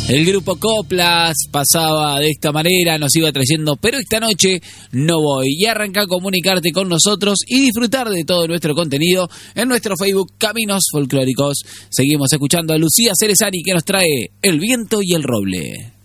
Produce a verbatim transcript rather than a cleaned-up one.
El grupo Coplas pasaba de esta manera, nos iba trayendo, pero esta noche no voy. Y arranca a comunicarte con nosotros y disfrutar de todo nuestro contenido en nuestro Facebook Caminos Folclóricos. Seguimos escuchando a Lucía Cerezani, que nos trae El viento y el roble.